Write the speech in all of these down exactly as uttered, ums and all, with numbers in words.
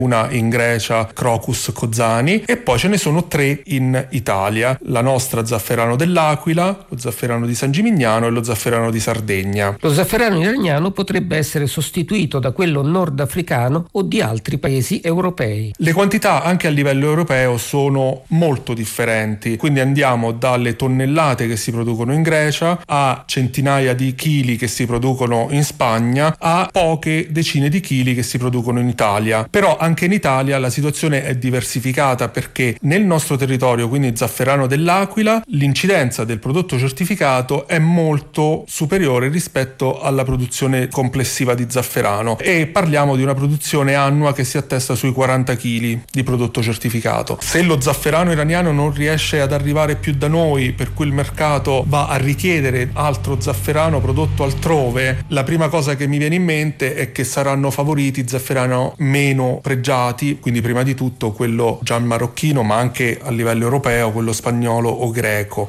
una in Grecia, Crocus Kozani, e poi ce ne sono tre in Italia: la nostra Zafferano dell'Aquila, lo Zafferano di San Gimignano e lo Zafferano di Sardegna. Lo zafferano iraniano potrebbe essere sostituito da quello nordafricano o di altri paesi europei. Le quantità anche a livello europeo sono molto differenti, quindi andiamo dalle tonnellate che si producono in Grecia a centinaia di chili che si producono in Spagna a poche decine di chili che si producono in Italia. Però anche in Italia la situazione è diversificata, perché nel nostro territorio, quindi Zafferano dell'Aquila, l'incidenza del prodotto certificato è molto superiore rispetto alla produzione complessiva di zafferano, e parliamo di una produzione annua che si attesta sui quaranta chili di prodotto certificato. Se lo zafferano iraniano non riesce ad arrivare più da noi, per cui il mercato va a richiedere altro zafferano prodotto altrove, la prima cosa che mi viene in mente è che saranno favoriti zafferano meno pregiati, quindi prima di tutto quello già marocchino, ma anche a livello europeo quello spagnolo o greco.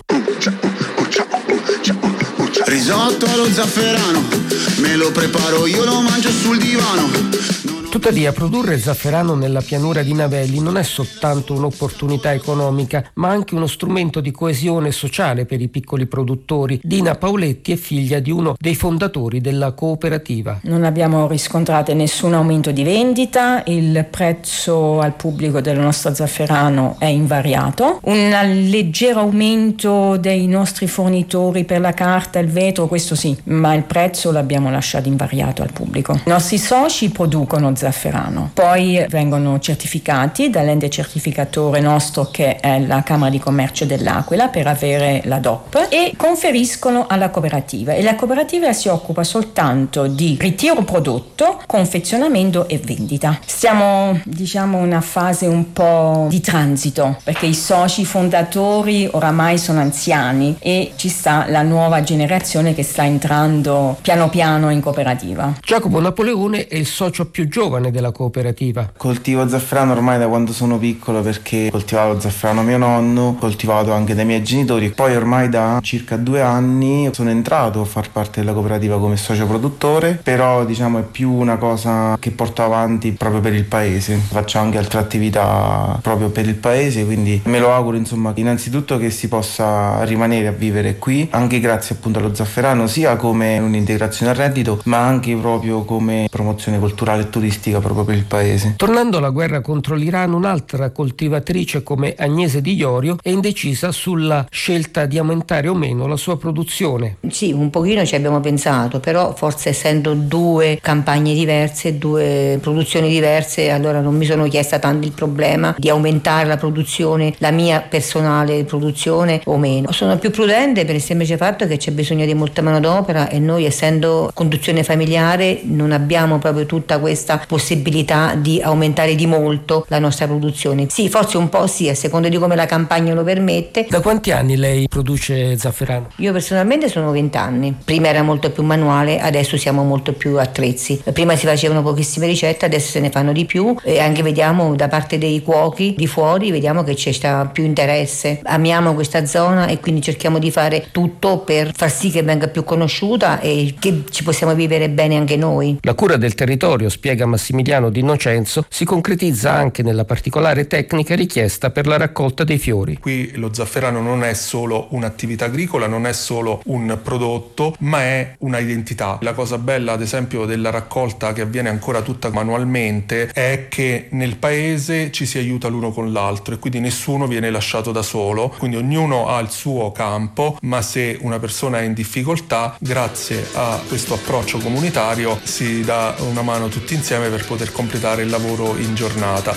Risotto allo zafferano, me lo preparo io, lo mangio sul divano. Tuttavia, produrre zafferano nella pianura di Navelli non è soltanto un'opportunità economica, ma anche uno strumento di coesione sociale per i piccoli produttori. Dina Pauletti è figlia di uno dei fondatori della cooperativa. Non abbiamo riscontrato nessun aumento di vendita, il prezzo al pubblico del nostro zafferano è invariato, un leggero aumento dei nostri fornitori per la carta e il vetro, questo sì, ma il prezzo l'abbiamo lasciato invariato al pubblico. I nostri soci producono zafferano, poi vengono certificati dall'ente certificatore nostro, che è la Camera di Commercio dell'Aquila, per avere la D O P, e conferiscono alla cooperativa, e la cooperativa si occupa soltanto di ritiro prodotto, confezionamento e vendita. Stiamo, diciamo, in una fase un po' di transito, perché i soci fondatori oramai sono anziani e ci sta la nuova generazione che sta entrando piano piano in cooperativa. Giacomo Napoleone è il socio più giovane della cooperativa. Coltivo zafferano ormai da quando sono piccolo, perché coltivavo zafferano mio nonno, coltivato anche dai miei genitori. Poi ormai da circa due anni sono entrato a far parte della cooperativa come socio produttore, però diciamo è più una cosa che porto avanti proprio per il paese. Faccio anche altre attività proprio per il paese, quindi me lo auguro, insomma, innanzitutto che si possa rimanere a vivere qui, anche grazie appunto allo zafferano, sia come un'integrazione al reddito, ma anche proprio come promozione culturale e turistica proprio per il paese. Tornando alla guerra contro l'Iran, un'altra coltivatrice come Agnese Di Iorio è indecisa sulla scelta di aumentare o meno la sua produzione. Sì, un pochino ci abbiamo pensato, però forse essendo due campagne diverse, due produzioni diverse, allora non mi sono chiesta tanto il problema di aumentare la produzione, la mia personale produzione o meno. Sono più prudente per il semplice fatto che c'è bisogno di molta manodopera, e noi, essendo conduzione familiare, non abbiamo proprio tutta questa possibilità di aumentare di molto la nostra produzione. Sì, forse un po' sì, a seconda di come la campagna lo permette. Da quanti anni lei produce zafferano? Io personalmente sono vent'anni. Prima era molto più manuale, adesso siamo molto più attrezzi. Prima si facevano pochissime ricette, adesso se ne fanno di più, e anche vediamo da parte dei cuochi di fuori, vediamo che c'è sta più interesse. Amiamo questa zona e quindi cerchiamo di fare tutto per far sì che venga più conosciuta e che ci possiamo vivere bene anche noi. La cura del territorio, spiega Massimiliano D'Innocenzo, si concretizza anche nella particolare tecnica richiesta per la raccolta dei fiori. Qui lo zafferano non è solo un'attività agricola, non è solo un prodotto, ma è una identità. La cosa bella, ad esempio, della raccolta, che avviene ancora tutta manualmente, è che nel paese ci si aiuta l'uno con l'altro, e quindi nessuno viene lasciato da solo, quindi ognuno ha il suo campo, ma se una persona è in difficoltà, grazie a questo approccio comunitario si dà una mano tutti insieme per poter completare il lavoro in giornata.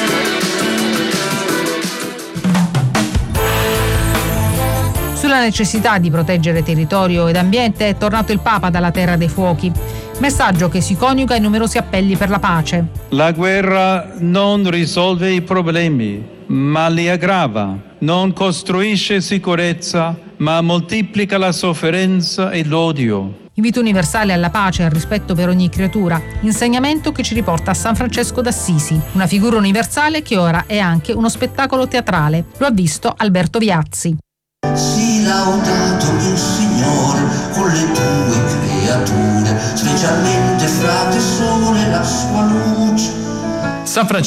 Sulla necessità di proteggere territorio ed ambiente è tornato il Papa dalla Terra dei Fuochi. Messaggio che si coniuga ai numerosi appelli per la pace. La guerra non risolve i problemi, ma li aggrava. Non costruisce sicurezza, ma moltiplica la sofferenza e l'odio. Invito universale alla pace e al rispetto per ogni creatura, insegnamento che ci riporta a San Francesco d'Assisi, una figura universale che ora è anche uno spettacolo teatrale. Lo ha visto Alberto Viazzi. Sii laudato il Signore con le tue creature, specialmente frate sole la sua luce. San Francesco